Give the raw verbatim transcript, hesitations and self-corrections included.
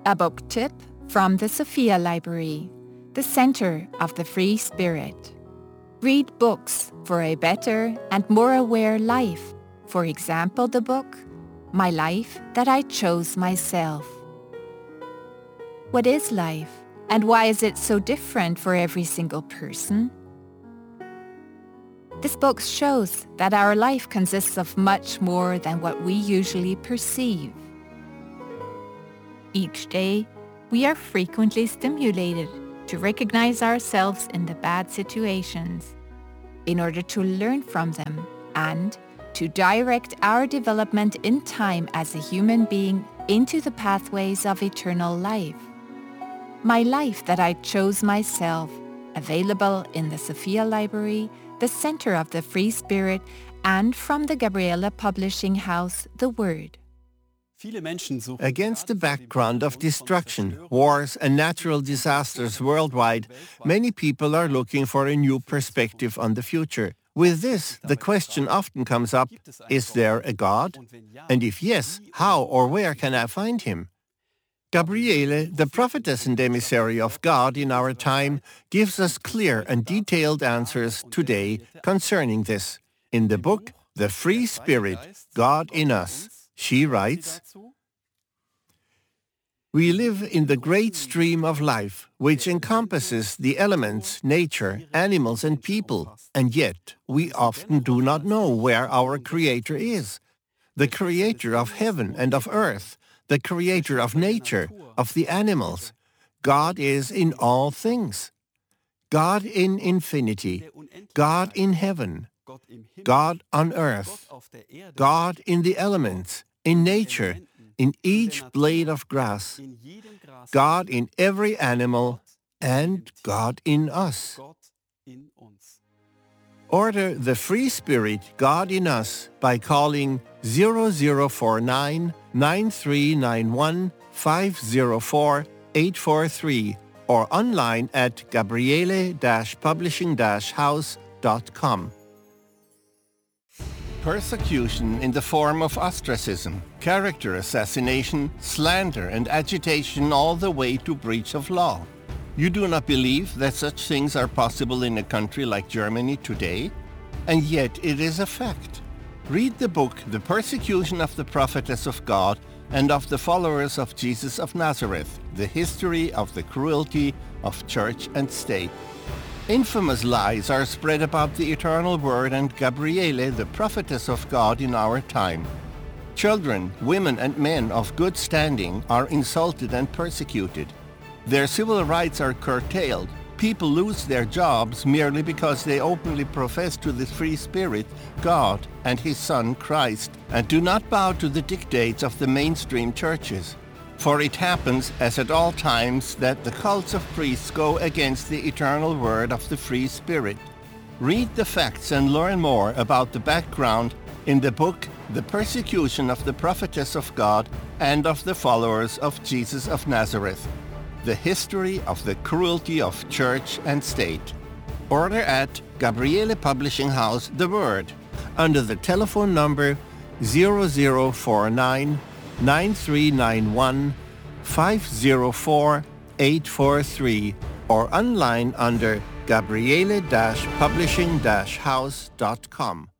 A book tip from the Sophia Library, the Center of the Free Spirit. Read books for a better and more aware life. For example, the book, My Life That I Chose Myself. What is life, and why is it so different for every single person? This book shows that our life consists of much more than what we usually perceive. Each day, we are frequently stimulated to recognize ourselves in the bad situations in order to learn from them and to direct our development in time as a human being into the pathways of eternal life. My Life That I Chose Myself, available in the Sophia Library, the Center of the Free Spirit, and from the Gabriele Publishing House, The Word. Against the background of destruction, wars and natural disasters worldwide, many people are looking for a new perspective on the future. With this, the question often comes up, is there a God? And if yes, how or where can I find him? Gabriele, the prophetess and emissary of God in our time, gives us clear and detailed answers today concerning this. In the book, The Free Spirit, God in Us, she writes, "We live in the great stream of life, which encompasses the elements, nature, animals and people, and yet we often do not know where our Creator is, the Creator of heaven and of earth, the Creator of nature, of the animals. God is in all things. God in infinity, God in heaven, God on earth, God in the elements, in nature, in each blade of grass, God in every animal, and God in us." Order The Free Spirit, God in Us by calling zero zero four nine, nine three nine one, five zero four, eight four three or online at gabriele dash publishing dash house dot com. Persecution in the form of ostracism, character assassination, slander and agitation all the way to breach of law. You do not believe that such things are possible in a country like Germany today? And yet it is a fact. Read the book The Persecution of the Prophetess of God and of the Followers of Jesus of Nazareth, The History of the Cruelty of Church and State. Infamous lies are spread about the eternal word and Gabriele, the prophetess of God in our time. Children, women and men of good standing are insulted and persecuted. Their civil rights are curtailed. People lose their jobs merely because they openly profess to the free spirit, God, and his Son, Christ, and do not bow to the dictates of the mainstream churches. For it happens, as at all times, that the cults of priests go against the eternal word of the free spirit. Read the facts and learn more about the background in the book The Persecution of the Prophetess of God and of the Followers of Jesus of Nazareth, The History of the Cruelty of Church and State. Order at Gabriele Publishing House, The Word, under the telephone number zero zero four nine, nine three nine one, five zero four, eight four three or online under gabriele dash publishing dash house dot com.